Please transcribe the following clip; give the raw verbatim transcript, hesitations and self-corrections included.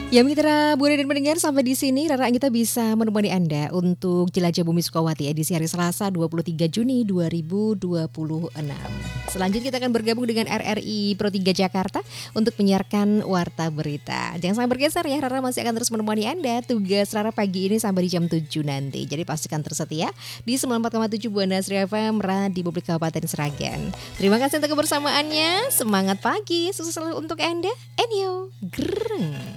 Ya mitra Buana dan pendengar, sampai di sini Rara Anggita bisa menemani Anda untuk Jelajah Bumi Sukawati edisi hari Selasa dua puluh tiga Juni dua ribu dua puluh enam. Selanjutnya kita akan bergabung dengan R R I Pro tiga Jakarta untuk menyiarkan Warta Berita. Jangan sampai bergeser ya, Rara masih akan terus menemani Anda. Tugas Rara pagi ini sampai di jam tujuh nanti. Jadi pastikan tersetia di sembilan puluh empat koma tujuh Buana Sri F M di Publik Kabupaten Sragen. Terima kasih untuk kebersamaannya. Semangat pagi, sukses selalu untuk Anda. Enyo, grrrng.